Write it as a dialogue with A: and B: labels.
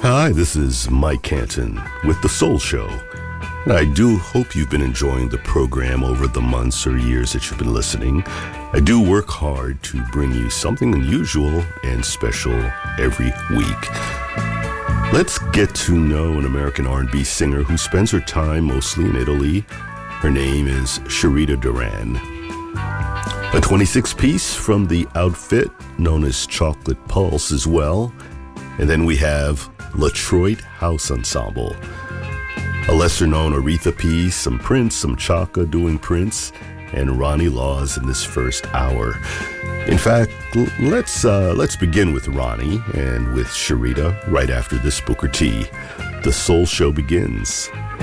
A: Hi, this is Mike Canton with The Soul Show. I do hope you've been enjoying the program over the months or years that you've been listening. I do work hard to bring you something unusual and special every week. Let's get to know an American R&B singer who spends her time mostly in Italy. Her name is Sharita Duran. A 26-piece from the outfit known as Chocolate Pulse as well. And then we have Latroit House Ensemble. A lesser-known Aretha piece, some Prince, some Chaka doing Prince, and Ronnie Laws in this first hour. In fact, let's begin with Ronnie and with Sharita right after this Booker T. The Soul Show begins